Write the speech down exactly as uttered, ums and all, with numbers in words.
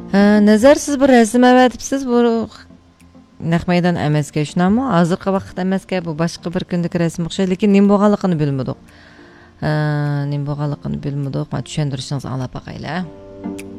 Nazar siz bir rasm avatibsiz, bu naq maydon emasga, shunami? Hozirgi vaqt emasga, bu boshqa bir kunlik rasm o'xshaydi, lekin nim bo'lganligini bilmadik. Nim bo'lganligini bilmadik. Men tushuntirishingizni anglab boqaylar.